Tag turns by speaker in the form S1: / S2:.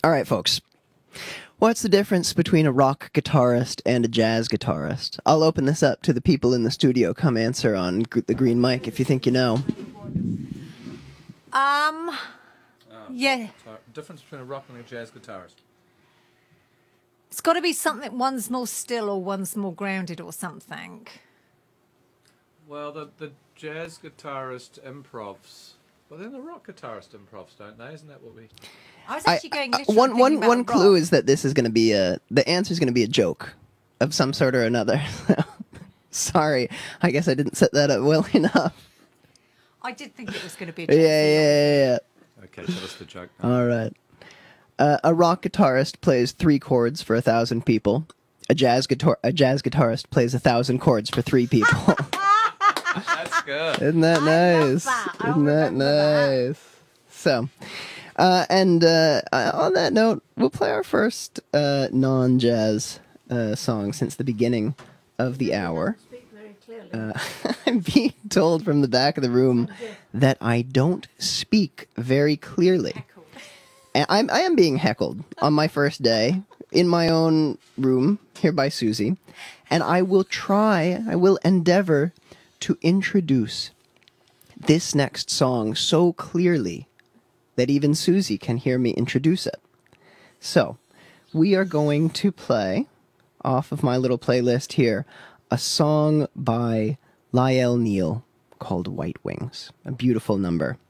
S1: All right, folks. What's the difference between a rock guitarist and a jazz guitarist? I'll open this up to the people in the studio. Come answer on the green mic if you think you know.
S2: Yeah.
S3: Difference between a rock and a jazz guitarist.
S2: It's got to be something, one's more still or one's more grounded or something.
S3: Well, the jazz guitarist improvs. But then the rock guitarist improvs, don't they? Isn't that what we...
S2: I was actually going literally thinking about
S1: one clue
S2: rock.
S1: is that this is going to be the answer is going to be a joke of some sort or another. Sorry, I guess I didn't set that up well enough.
S2: I did think it was going to be a
S1: Yeah.
S3: Okay, so that's the joke.
S1: All right. A rock guitarist plays 3 chords for 1,000 people. A jazz guitarist plays 1,000 chords for 3 people.
S3: That's good.
S1: Isn't that nice?
S2: that. I'll
S1: Isn't that
S2: remember that.
S1: nice? So, on that note, we'll play our first non-jazz song since the beginning of the hour.
S4: Speak very clearly.
S1: I'm being told from the back of the room that I don't speak very clearly. And I am being heckled on my first day in my own room here by Susie. And I will endeavor to introduce this next song so clearly that even Susie can hear me introduce it. So, we are going to play, off of my little playlist here, a song by Lyle Neal called White Wings. A beautiful number.